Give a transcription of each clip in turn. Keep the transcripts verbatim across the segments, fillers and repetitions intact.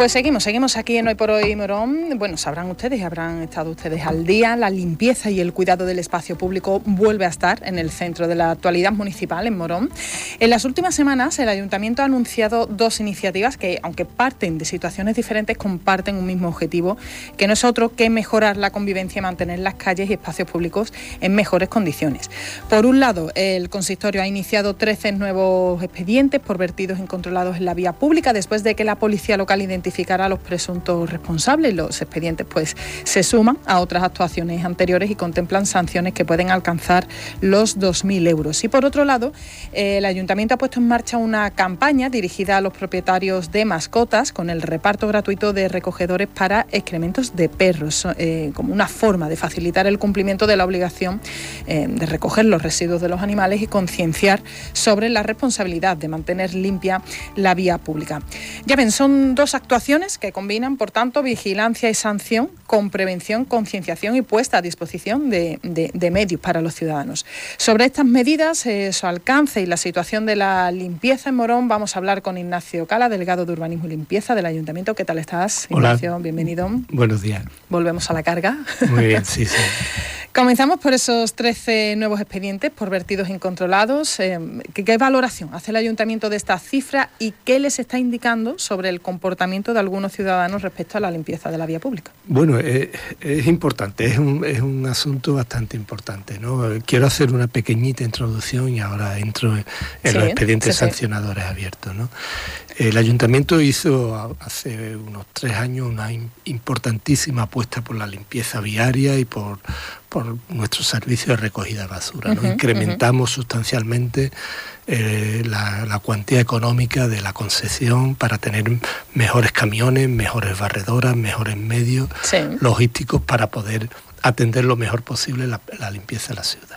Pues seguimos, seguimos aquí en Hoy por Hoy Morón. Bueno, sabrán ustedes, habrán estado ustedes al día, la limpieza y el cuidado del espacio público vuelve a estar en el centro de la actualidad municipal en Morón. En las últimas semanas el Ayuntamiento ha anunciado dos iniciativas que, aunque parten de situaciones diferentes, comparten un mismo objetivo, que no es otro que mejorar la convivencia y mantener las calles y espacios públicos en mejores condiciones. Por un lado, el consistorio ha iniciado trece nuevos expedientes por vertidos incontrolados en la vía pública después de que la policía local identificara a los presuntos responsables. Los expedientes pues se suman a otras actuaciones anteriores y contemplan sanciones que pueden alcanzar los dos mil euros. Y por otro lado, eh, el Ayuntamiento ha puesto en marcha una campaña dirigida a los propietarios de mascotas con el reparto gratuito de recogedores para excrementos de perros, eh, como una forma de facilitar el cumplimiento de la obligación eh, de recoger los residuos de los animales y concienciar sobre la responsabilidad de mantener limpia la vía pública. Ya ven, son dos actuaciones que combinan, por tanto, vigilancia y sanción con prevención, concienciación y puesta a disposición de, de, de medios para los ciudadanos. Sobre estas medidas, eh, su alcance y la situación de la limpieza en Morón, vamos a hablar con Ignacio Cala, delegado de Urbanismo y Limpieza del Ayuntamiento. ¿Qué tal estás, Ignacio? Hola. Bienvenido. Buenos días. Volvemos a la carga. Muy bien, sí, sí. Comenzamos por esos trece nuevos expedientes por vertidos incontrolados. Eh, ¿qué, ¿Qué valoración hace el Ayuntamiento de esta cifra y qué les está indicando sobre el comportamiento de algunos ciudadanos respecto a la limpieza de la vía pública? Bueno, eh, es importante, es un, es un asunto bastante importante, ¿no? Quiero hacer una pequeñita introducción y ahora entro en, en sí, los expedientes sí, sancionadores sí. abiertos, ¿no? El Ayuntamiento hizo hace unos tres años una importantísima apuesta por la limpieza viaria y por, por nuestro servicio de recogida de basura, ¿no? Uh-huh, Incrementamos uh-huh. sustancialmente eh, la, la cuantía económica de la concesión para tener mejores camiones, mejores barredoras, mejores medios sí. logísticos para poder atender lo mejor posible la, la limpieza de la ciudad.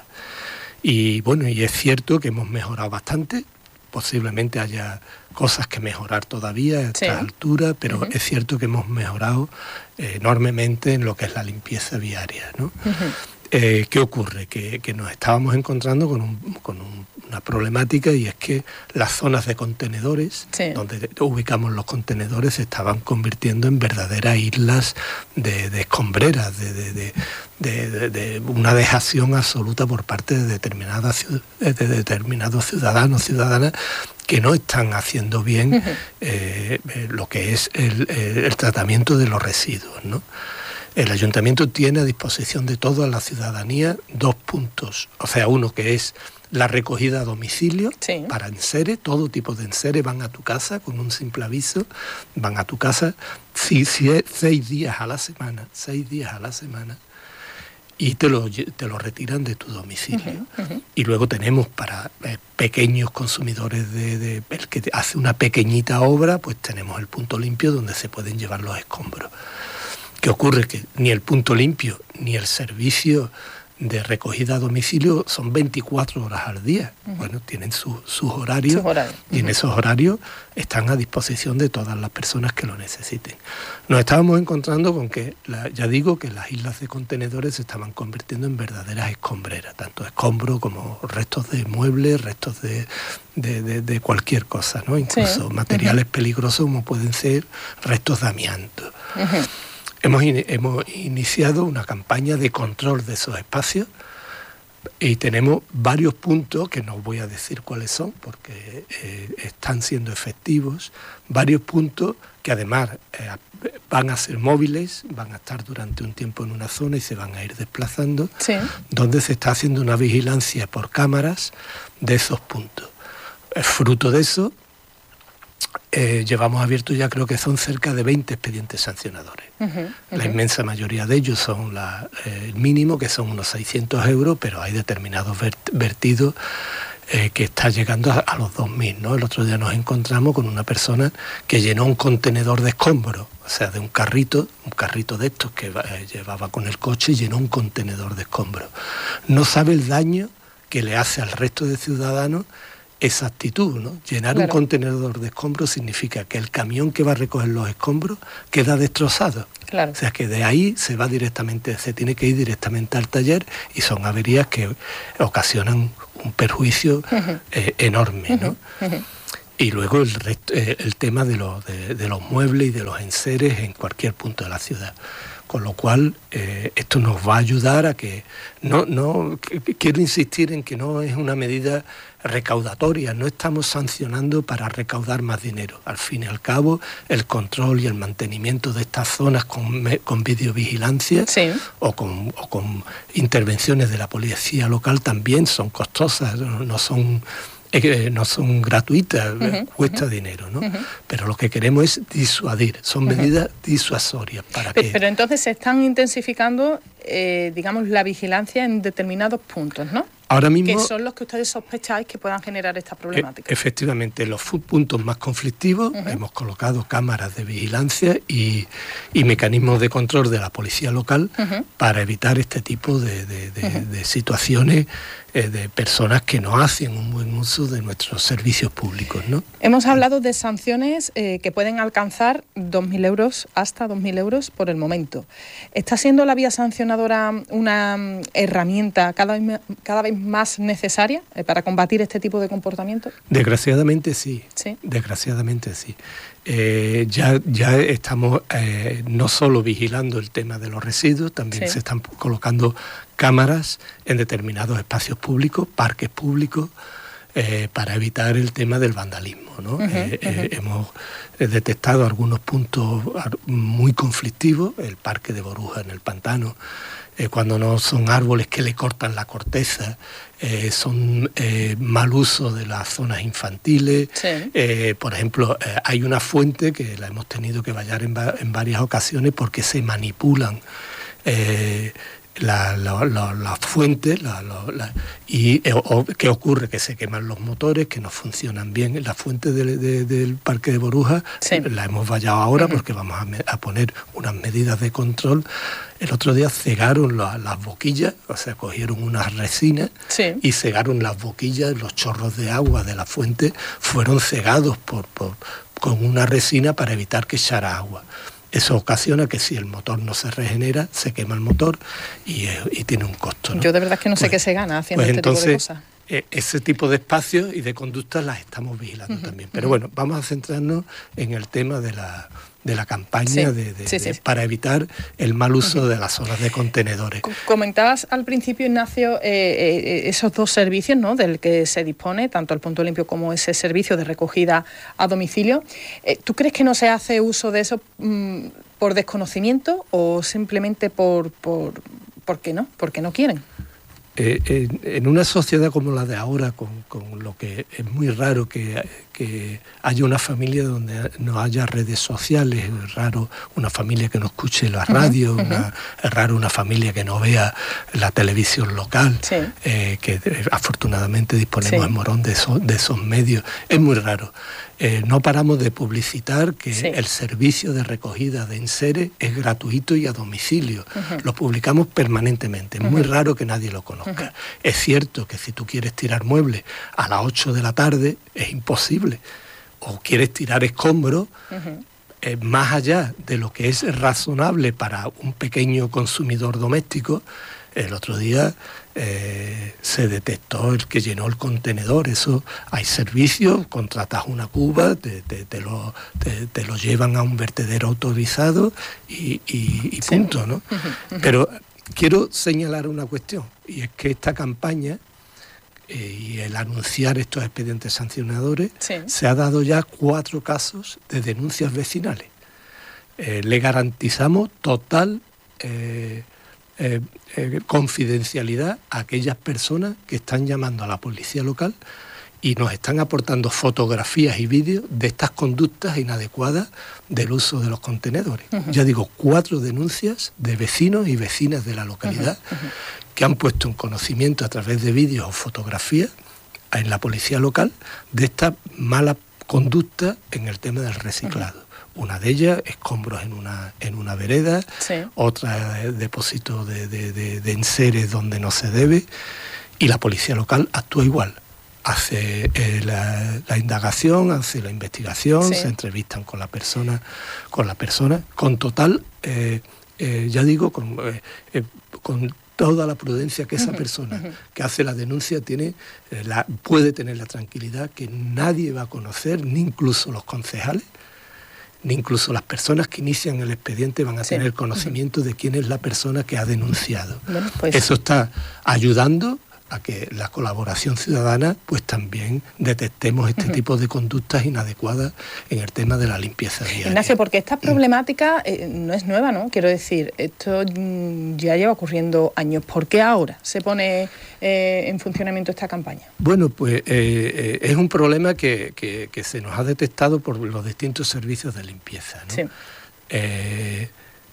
Y bueno, y es cierto que hemos mejorado bastante, posiblemente haya cosas que mejorar todavía a esta sí. altura, pero uh-huh. es cierto que hemos mejorado eh, enormemente en lo que es la limpieza viaria, ¿no? Uh-huh. Eh, ¿Qué ocurre? Que, que nos estábamos encontrando con, un, con un, una problemática, y es que las zonas de contenedores, sí. donde ubicamos los contenedores, se estaban convirtiendo en verdaderas islas de, de escombreras, de, de, de, de, de, de una dejación absoluta por parte de, determinadas, de determinados ciudadanos, ciudadanas, que no están haciendo bien uh-huh. eh, eh, lo que es el, el, el tratamiento de los residuos, ¿no? El Ayuntamiento tiene a disposición de toda la ciudadanía dos puntos. O sea, uno que es la recogida a domicilio sí. para enseres, todo tipo de enseres van a tu casa con un simple aviso, van a tu casa si, si es seis días a la semana, seis días a la semana, y te lo, te lo retiran de tu domicilio. Uh-huh, uh-huh. Y luego tenemos para eh, pequeños consumidores, de, de el que hace una pequeñita obra, pues tenemos el punto limpio donde se pueden llevar los escombros. ¿Qué ocurre? Que ni el punto limpio ni el servicio de recogida a domicilio son veinticuatro horas al día. Uh-huh. Bueno, tienen su, sus horarios, Su horario. y uh-huh. en esos horarios están a disposición de todas las personas que lo necesiten. Nos estábamos encontrando con que, la, ya digo, que las islas de contenedores se estaban convirtiendo en verdaderas escombreras, tanto escombros como restos de muebles, restos de, de, de, de cualquier cosa, ¿no? Incluso sí. materiales uh-huh. peligrosos como pueden ser restos de amianto. Uh-huh. Hemos, in, hemos iniciado una campaña de control de esos espacios y tenemos varios puntos, que no voy a decir cuáles son porque eh, están siendo efectivos, varios puntos que además eh, van a ser móviles, van a estar durante un tiempo en una zona y se van a ir desplazando, sí. donde se está haciendo una vigilancia por cámaras de esos puntos. Fruto de eso, Eh, llevamos abiertos ya, creo que son cerca de veinte expedientes sancionadores. Uh-huh, uh-huh. La inmensa mayoría de ellos son la, eh, el mínimo, que son unos seiscientos euros, pero hay determinados vert- vertidos eh, que está llegando a, a los dos mil, ¿no? El otro día nos encontramos con una persona que llenó un contenedor de escombros, o sea, de un carrito, un carrito de estos que eh, llevaba con el coche, y llenó un contenedor de escombros. No sabe el daño que le hace al resto de ciudadanos esa actitud, ¿no? Llenar claro. un contenedor de escombros significa que el camión que va a recoger los escombros queda destrozado. Claro. O sea que de ahí se va directamente, se tiene que ir directamente al taller, y son averías que ocasionan un perjuicio uh-huh. eh, enorme, ¿no? Uh-huh. Uh-huh. Y luego el, resto, eh, el tema de los, de, de los muebles y de los enseres en cualquier punto de la ciudad. Con lo cual, eh, esto nos va a ayudar a que... no, no que, quiero insistir en que no es una medida recaudatoria, no estamos sancionando para recaudar más dinero. Al fin y al cabo, el control y el mantenimiento de estas zonas con, con videovigilancia sí. o, con, o con intervenciones de la policía local también son costosas, no, no son... Eh, no son gratuitas, uh-huh, cuesta uh-huh. dinero, ¿no? Uh-huh. Pero lo que queremos es disuadir, son medidas uh-huh. disuasorias. Para pero, que... pero entonces se están intensificando, eh, digamos, la vigilancia en determinados puntos, ¿no? Ahora mismo... Que son los que ustedes sospecháis que puedan generar esta problemática. E- efectivamente, los puntos más conflictivos uh-huh. hemos colocado cámaras de vigilancia y, y mecanismos de control de la policía local uh-huh. para evitar este tipo de, de, de, uh-huh. de situaciones eh, de personas que no hacen un buen uso de nuestros servicios públicos, ¿no? Hemos hablado de sanciones eh, que pueden alcanzar dos mil euros, hasta dos mil euros por el momento. ¿Está siendo la vía sancionadora una herramienta cada vez, cada vez más necesaria eh, para combatir este tipo de comportamiento? Desgraciadamente sí, ¿Sí? Desgraciadamente sí. Eh, ya, ya estamos eh, no solo vigilando el tema de los residuos, también sí. se están colocando cámaras en determinados espacios públicos, parques públicos, eh, para evitar el tema del vandalismo, ¿no? Uh-huh, eh, uh-huh. eh, hemos detectado algunos puntos muy conflictivos, el parque de Boruja en el pantano, eh, cuando no son árboles que le cortan la corteza, eh, son eh, mal uso de las zonas infantiles. Sí. Eh, por ejemplo, eh, hay una fuente que la hemos tenido que vallar en, va- en varias ocasiones porque se manipulan eh, la, la, la, la fuente la, la, la, y eh, o, ¿qué ocurre? Que se queman los motores, que no funcionan bien. La fuente de, de, del Parque de Boruja sí. la hemos vallado ahora uh-huh. porque vamos a, me, a poner unas medidas de control. El otro día cegaron la, las boquillas, o sea, cogieron unas resinas sí. y cegaron las boquillas, los chorros de agua de la fuente fueron cegados por, por, con una resina para evitar que echara agua. Eso ocasiona que si el motor no se regenera, se quema el motor y, y tiene un costo, ¿no? Yo de verdad es que no sé pues, qué se gana haciendo pues este entonces, tipo de cosas. Eh, ese tipo de espacios y de conductas las estamos vigilando uh-huh, también. Pero uh-huh. bueno, vamos a centrarnos en el tema de la, de la campaña sí, de, de, sí, sí, de, sí. para evitar el mal uso uh-huh. de las zonas de contenedores. Comentabas al principio, Ignacio, eh, eh, esos dos servicios, ¿no?, del que se dispone, tanto el punto limpio como ese servicio de recogida a domicilio. Eh, ¿Tú crees que no se hace uso de eso mmm, por desconocimiento o simplemente por, por, por qué no? Porque no quieren. Eh, en, en una sociedad como la de ahora, con, con lo que es muy raro que, que haya una familia donde no haya redes sociales, es raro una familia que no escuche la radio, uh-huh, una, uh-huh. es raro una familia que no vea la televisión local, sí. eh, que eh, afortunadamente disponemos sí. en Morón de, eso, de esos medios. Es muy raro. Eh, no paramos de publicitar que sí. el servicio de recogida de enseres es gratuito y a domicilio. Uh-huh. Lo publicamos permanentemente. Es uh-huh. muy raro que nadie lo conozca. Uh-huh. Es cierto que si tú quieres tirar muebles a las ocho de la tarde es imposible. O quieres tirar escombros, uh-huh. eh, más allá de lo que es razonable para un pequeño consumidor doméstico. El otro día eh, se detectó el que llenó el contenedor. Eso hay servicios, contratas una cuba, te, te, te, lo, te, te lo llevan a un vertedero autorizado y, y, y punto, sí. ¿no? Uh-huh, uh-huh. Pero quiero señalar una cuestión, y es que esta campaña eh, y el anunciar estos expedientes sancionadores sí. se ha dado ya cuatro casos de denuncias vecinales. Eh, le garantizamos total... Eh, Eh, eh, confidencialidad a aquellas personas que están llamando a la policía local y nos están aportando fotografías y vídeos de estas conductas inadecuadas del uso de los contenedores. Uh-huh. Ya digo, cuatro denuncias de vecinos y vecinas de la localidad uh-huh. Uh-huh. que han puesto en conocimiento a través de vídeos o fotografías en la policía local de esta mala conducta en el tema del reciclado. Uh-huh. Una de ellas, escombros en una, en una vereda, sí. otra, depósito de, de, de, de enseres donde no se debe, y la policía local actúa igual. Hace eh, la, la indagación, hace la investigación, sí. se entrevistan con la persona, con la persona, con total, eh, eh, ya digo, con, eh, con toda la prudencia que esa persona uh-huh. que hace la denuncia tiene, eh, la, puede tener la tranquilidad que nadie va a conocer, ni incluso los concejales, ni incluso las personas que inician el expediente van a sí. tener conocimiento uh-huh. de quién es la persona que ha denunciado. Bueno, pues... Eso está ayudando a que la colaboración ciudadana pues también detectemos este uh-huh. tipo de conductas inadecuadas en el tema de la limpieza diaria. Ignacio, porque esta problemática eh, no es nueva, ¿no? Quiero decir, esto ya lleva ocurriendo años. ¿Por qué ahora se pone eh, en funcionamiento esta campaña? Bueno, pues eh, eh, es un problema que, que, que se nos ha detectado por los distintos servicios de limpieza, ¿no? Sí. Eh,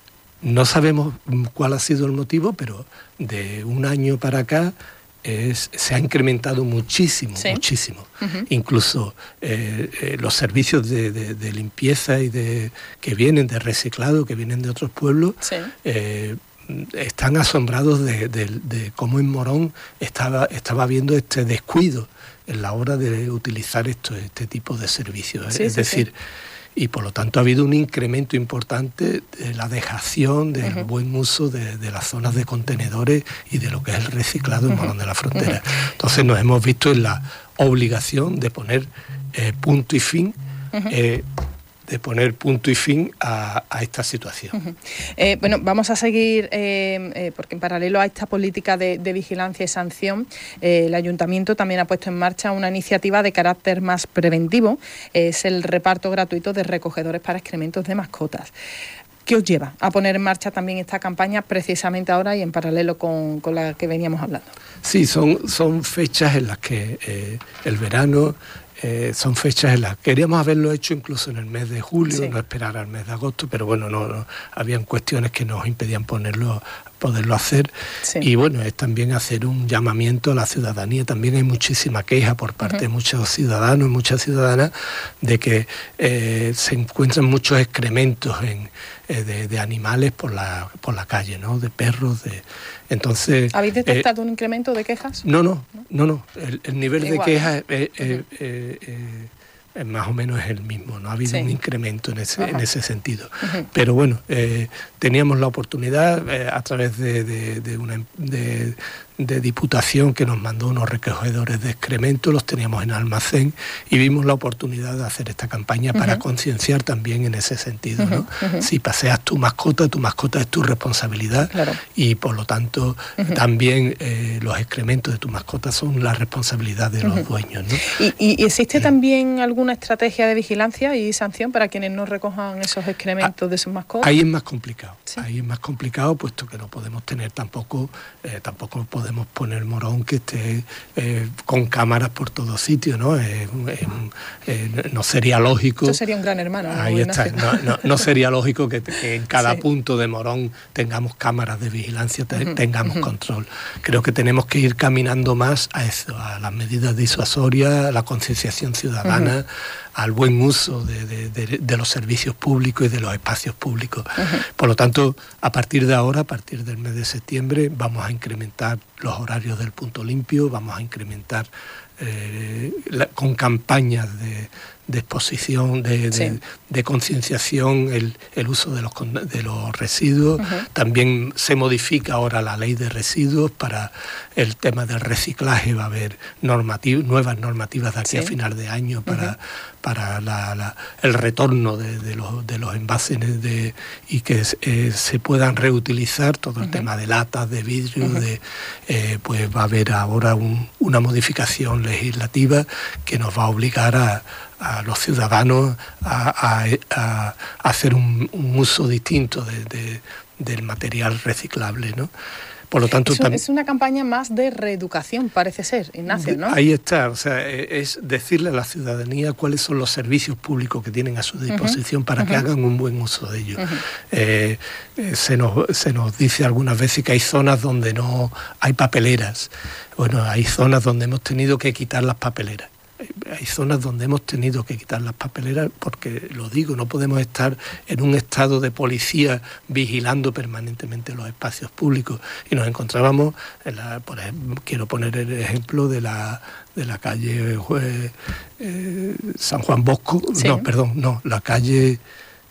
no sabemos cuál ha sido el motivo, pero de un año para acá Es, se ha incrementado muchísimo, ¿sí? muchísimo. Uh-huh. Incluso eh, eh, los servicios de, de, de limpieza y de que vienen de reciclado, que vienen de otros pueblos, sí. eh, están asombrados de, de, de cómo en Morón estaba, estaba habiendo este descuido en la hora de utilizar esto, este tipo de servicios. Sí, es sí, decir, sí. y por lo tanto ha habido un incremento importante de la dejación, del uh-huh. buen uso de, de las zonas de contenedores y de lo que es el reciclado en Morón de la Frontera. Uh-huh. Entonces nos hemos visto en la obligación de poner eh, punto y fin uh-huh. eh, de poner punto y fin a, a esta situación. Uh-huh. Eh, bueno, vamos a seguir, eh, eh, porque en paralelo a esta política de, de vigilancia y sanción, eh, el Ayuntamiento también ha puesto en marcha una iniciativa de carácter más preventivo, eh, es el reparto gratuito de recogedores para excrementos de mascotas. ¿Qué os lleva a poner en marcha también esta campaña precisamente ahora y en paralelo con, con la que veníamos hablando? Sí, son, son fechas en las que eh, el verano... Eh, son fechas en las que queríamos haberlo hecho incluso en el mes de julio, sí. no esperar al mes de agosto, pero bueno, no, no habían cuestiones que nos impedían ponerlo, poderlo hacer. Sí. Y bueno, es también hacer un llamamiento a la ciudadanía. También hay muchísima queja por parte uh-huh. de muchos ciudadanos y muchas ciudadanas de que eh, se encuentran muchos excrementos en, eh, de, de animales por la, por la calle, ¿no? De perros, de... Entonces, ¿habéis detectado eh, un incremento de quejas? No, no, no, no. El, el nivel Igual. de quejas es, eh, eh, eh, eh, eh, más o menos es el mismo. No ha habido sí. un incremento en ese, en ese sentido. Uh-huh. Pero bueno, eh, teníamos la oportunidad eh, a través de, de, de una de, de Diputación que nos mandó unos recogedores de excrementos, los teníamos en almacén y vimos la oportunidad de hacer esta campaña uh-huh. para concienciar también en ese sentido, ¿no? Uh-huh. Si paseas tu mascota, tu mascota es tu responsabilidad claro. y por lo tanto uh-huh. también eh, los excrementos de tu mascota son la responsabilidad de uh-huh. los dueños, ¿no? ¿Y, y existe uh-huh. también alguna estrategia de vigilancia y sanción para quienes no recojan esos excrementos ah, de sus mascotas? Ahí es más complicado, ¿sí? ahí es más complicado puesto que no podemos tener tampoco, eh, tampoco podemos podemos poner Morón que esté eh, con cámaras por todos sitios, ¿no? Eh, eh, eh, no sería lógico... Eso sería un gran hermano. Ahí está. No, no, no sería lógico que, que en cada sí. punto de Morón tengamos cámaras de vigilancia, te, uh-huh, tengamos uh-huh. control. Creo que tenemos que ir caminando más a eso, a las medidas disuasorias, a la concienciación ciudadana, uh-huh. al buen uso de, de, de, de los servicios públicos y de los espacios públicos. Uh-huh. Por lo tanto, a partir de ahora, a partir del mes de septiembre, vamos a incrementar los horarios del punto limpio, vamos a incrementar eh, la, con campañas de, de exposición, de, sí. de, de concienciación, el, el uso de los, de los residuos. Uh-huh. También se modifica ahora la ley de residuos para el tema del reciclaje. Va a haber normativ- nuevas normativas de aquí sí. a final de año para, uh-huh. para la, la, el retorno de, de, los, de los envases de, y que eh, se puedan reutilizar todo el uh-huh. tema de latas, de vidrio. Uh-huh. de eh, pues va a haber ahora un, una modificación legislativa que nos va a obligar a a los ciudadanos a, a, a hacer un, un uso distinto de, de, del material reciclable, ¿no? Por lo tanto, es, un, tam- es una campaña más de reeducación, parece ser, Ignacio, ¿no? Ahí está, o sea, es decirle a la ciudadanía cuáles son los servicios públicos que tienen a su disposición uh-huh. para uh-huh. que hagan un buen uso de ellos. Uh-huh. Eh, eh, se nos, se nos dice algunas veces que hay zonas donde no hay papeleras. Bueno, hay zonas donde hemos tenido que quitar las papeleras. Hay zonas donde hemos tenido que quitar las papeleras porque, lo digo, no podemos estar en un estado de policía vigilando permanentemente los espacios públicos. Y nos encontrábamos, en la, por ejemplo, quiero poner el ejemplo de la, de la calle eh, eh, San Juan Bosco, sí. no, perdón, no, la calle...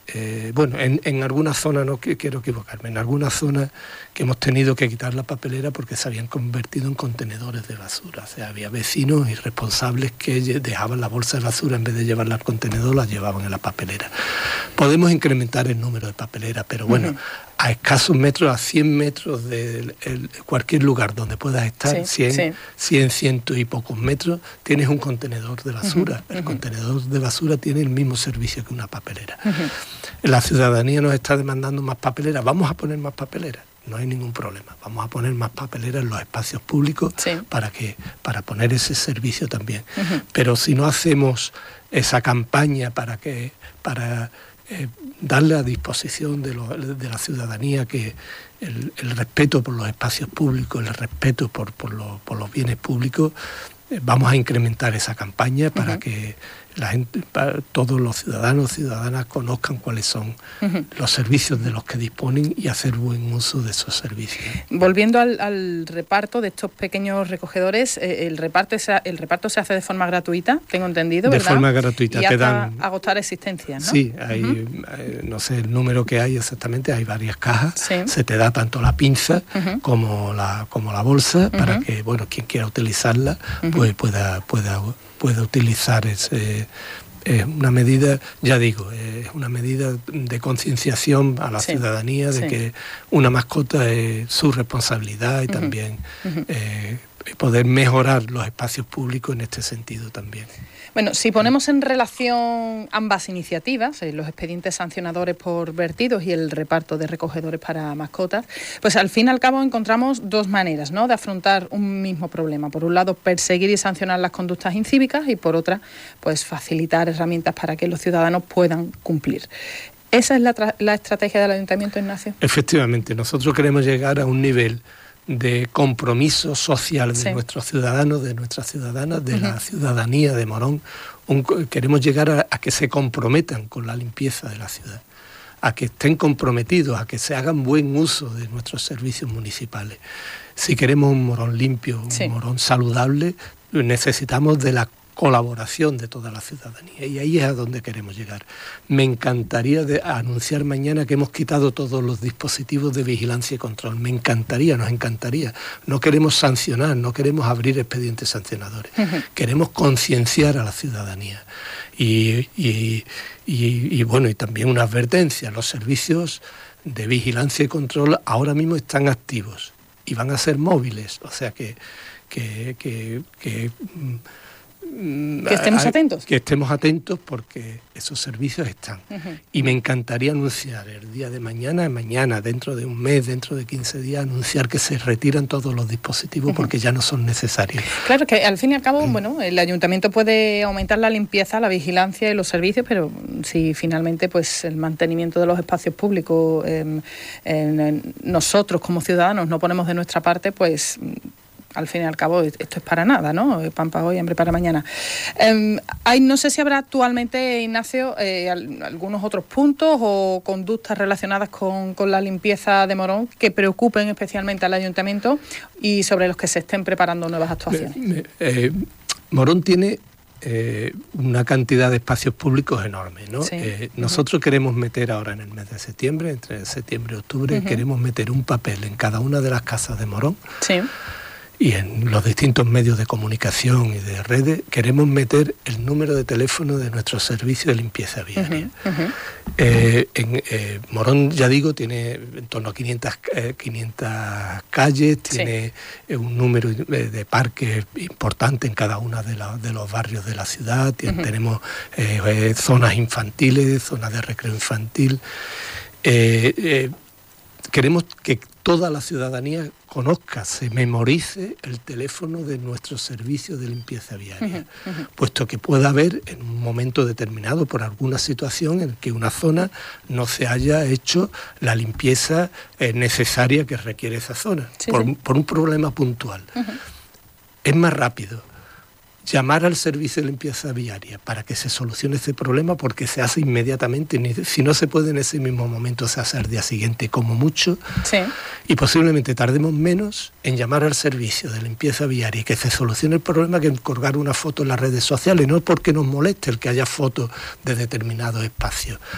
Eh, bueno, en, en algunas zonas, no que, quiero equivocarme, en algunas zonas que hemos tenido que quitar la papelera porque se habían convertido en contenedores de basura. O sea, había vecinos irresponsables que dejaban la bolsa de basura, en vez de llevarla al contenedor, la llevaban en la papelera. Podemos incrementar el número de papeleras, pero bueno, uh-huh. a escasos metros, a cien metros de el, cualquier lugar donde puedas estar, sí, cien, sí. cien, ciento y pocos metros, tienes un contenedor de basura. Uh-huh. El uh-huh. contenedor de basura tiene el mismo servicio que una papelera. Uh-huh. La ciudadanía nos está demandando más papeleras. Vamos a poner más papeleras. No hay ningún problema. Vamos a poner más papeleras en los espacios públicos sí. para que para poner ese servicio también. Uh-huh. Pero si no hacemos esa campaña para que para eh, darle a disposición de, lo, de la ciudadanía que el, el respeto por los espacios públicos, el respeto por, por, lo, por los bienes públicos, eh, vamos a incrementar esa campaña para uh-huh. que la gente, para todos los ciudadanos y ciudadanas conozcan cuáles son uh-huh. los servicios de los que disponen y hacer buen uso de esos servicios. Volviendo al, al reparto de estos pequeños recogedores, eh, el reparto se, el reparto se hace de forma gratuita, tengo entendido, ¿verdad? De forma gratuita. Y te hasta dan agotar existencias, ¿no? Sí, hay, uh-huh. eh, no sé el número que hay exactamente, hay varias cajas, sí. se te da tanto la pinza uh-huh. como la como la bolsa uh-huh. para que, bueno, quien quiera utilizarla, uh-huh. pues pueda pueda puede utilizar ese, es una medida, ya digo, es una medida de concienciación a la sí, ciudadanía de sí. que una mascota es su responsabilidad y uh-huh. también uh-huh. Eh, poder mejorar los espacios públicos en este sentido también. Bueno, si ponemos en relación ambas iniciativas, eh, los expedientes sancionadores por vertidos y el reparto de recogedores para mascotas, pues al fin y al cabo encontramos dos maneras, ¿no?, de afrontar un mismo problema. Por un lado, perseguir y sancionar las conductas incívicas y por otra, pues facilitar herramientas para que los ciudadanos puedan cumplir. ¿Esa es la, tra- la estrategia del Ayuntamiento, Ignacio? Efectivamente, nosotros queremos llegar a un nivel de compromiso social de sí. nuestros ciudadanos, de nuestras ciudadanas, de uh-huh. la ciudadanía de Morón. Un, queremos llegar a, a que se comprometan con la limpieza de la ciudad, a que estén comprometidos, a que se hagan buen uso de nuestros servicios municipales. Si queremos un Morón limpio, un sí. Morón saludable, necesitamos de la colaboración de toda la ciudadanía, y ahí es a donde queremos llegar. Me encantaría de anunciar mañana que hemos quitado todos los dispositivos de vigilancia y control. Me encantaría, nos encantaría. No queremos sancionar, no queremos abrir expedientes sancionadores. Uh-huh. Queremos concienciar a la ciudadanía. Y, y, y, y bueno, y también una advertencia. Los servicios de vigilancia y control ahora mismo están activos y van a ser móviles. O sea que... que, que, que Que estemos atentos. Que estemos atentos porque esos servicios están. Uh-huh. Y me encantaría anunciar el día de mañana, mañana, dentro de un mes, dentro de quince días, anunciar que se retiran todos los dispositivos uh-huh. porque ya no son necesarios. Claro, que al fin y al cabo, uh-huh. bueno, el ayuntamiento puede aumentar la limpieza, la vigilancia y los servicios, pero si finalmente pues el mantenimiento de los espacios públicos, eh, eh, nosotros como ciudadanos no ponemos de nuestra parte, pues... al fin y al cabo esto es para nada, ¿no? Pan para hoy, hambre para mañana. Eh, hay, no sé si habrá actualmente, Ignacio, eh, algunos otros puntos o conductas relacionadas con, con la limpieza de Morón que preocupen especialmente al ayuntamiento y sobre los que se estén preparando nuevas actuaciones. Eh, eh, Morón tiene eh, una cantidad de espacios públicos enorme, ¿no? Sí. Eh, nosotros uh-huh. queremos meter ahora en el mes de septiembre, entre septiembre y octubre, uh-huh. queremos meter un papel en cada una de las casas de Morón. Sí. Y en los distintos medios de comunicación y de redes queremos meter el número de teléfono de nuestro servicio de limpieza viaria. Uh-huh, uh-huh. Eh, en eh, Morón, ya digo, tiene en torno a quinientas, eh, quinientas calles, tiene sí. un número de parques importante en cada uno de, la, de los barrios de la ciudad. Uh-huh. Tenemos eh, eh, zonas infantiles, zonas de recreo infantil. Eh, eh, queremos que toda la ciudadanía conozca, se memorice el teléfono de nuestro servicio de limpieza viaria, uh-huh, uh-huh. puesto que pueda haber en un momento determinado, por alguna situación en que una zona no se haya hecho la limpieza eh, necesaria que requiere esa zona, sí, por, sí. por un problema puntual. Uh-huh. Es más rápido llamar al servicio de limpieza viaria para que se solucione ese problema, porque se hace inmediatamente. Si no se puede en ese mismo momento, se hace al día siguiente como mucho. Sí. Y posiblemente tardemos menos en llamar al servicio de limpieza viaria y que se solucione el problema que en colgar una foto en las redes sociales. No porque nos moleste el que haya fotos de determinados espacios,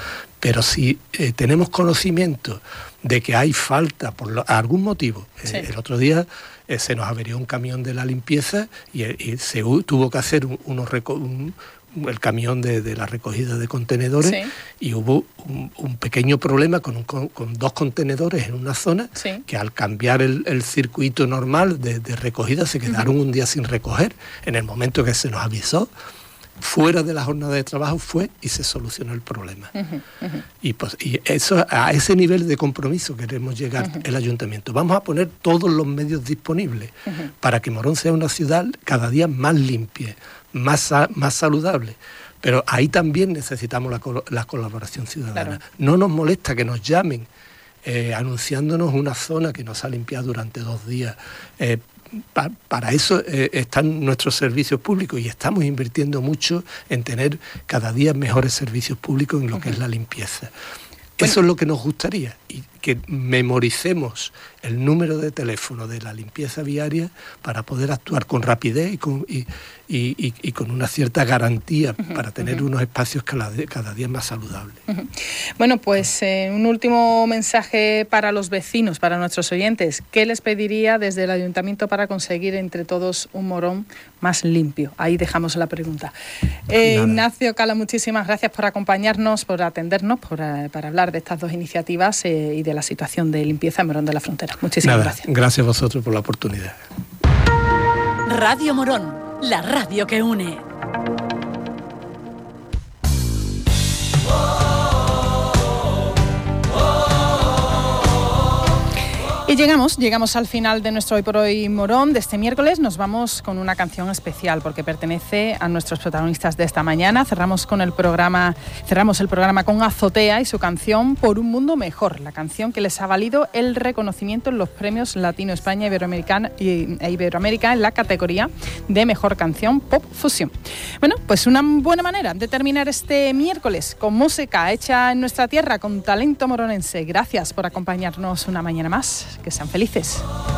Pero si eh, tenemos conocimiento de que hay falta por lo, algún motivo, sí. eh, el otro día eh, se nos averió un camión de la limpieza y, y se uh, tuvo que hacer un, unos reco- un, el camión de, de la recogida de contenedores, sí. y hubo un, un pequeño problema con, un, con, con dos contenedores en una zona, sí. que al cambiar el, el circuito normal de, de recogida se quedaron uh-huh. un día sin recoger. En el momento que se nos avisó, fuera de la jornada de trabajo fue y se solucionó el problema. Uh-huh, uh-huh. Y, pues, y eso, a ese nivel de compromiso queremos llegar uh-huh. el ayuntamiento. Vamos a poner todos los medios disponibles uh-huh. para que Morón sea una ciudad cada día más limpia, más, más saludable. Pero ahí también necesitamos la, la colaboración ciudadana. Claro. No nos molesta que nos llamen eh, anunciándonos una zona que nos ha limpiado durante dos días. Eh, Pa, para eso eh, están nuestros servicios públicos y estamos invirtiendo mucho en tener cada día mejores servicios públicos en lo uh-huh. que es la limpieza. Bueno. Eso es lo que nos gustaría, y que memoricemos el número de teléfono de la limpieza viaria para poder actuar con rapidez y con, y, y, y, y con una cierta garantía uh-huh, para tener uh-huh. unos espacios cada, cada día más saludables. Uh-huh. Bueno, pues eh, un último mensaje para los vecinos, para nuestros oyentes. ¿Qué les pediría desde el ayuntamiento para conseguir entre todos un Morón más limpio? Ahí dejamos la pregunta. Eh, Ignacio Cala, muchísimas gracias por acompañarnos, por atendernos, por, uh, para hablar de estas dos iniciativas eh, y de la situación de limpieza en Morón de la Frontera. Muchísimas Nada, gracias. Gracias a vosotros por la oportunidad. Radio Morón, la radio que une. Y llegamos, llegamos al final de nuestro Hoy por Hoy Morón de este miércoles. Nos vamos con una canción especial porque pertenece a nuestros protagonistas de esta mañana. Cerramos con el programa, cerramos el programa con Azotea y su canción Por un mundo mejor, la canción que les ha valido el reconocimiento en los premios Latino España Iberoamericana e Iberoamérica en la categoría de mejor canción pop fusión. Bueno, pues una buena manera de terminar este miércoles con música hecha en nuestra tierra, con talento moronense. Gracias por acompañarnos una mañana más. Que sean felices.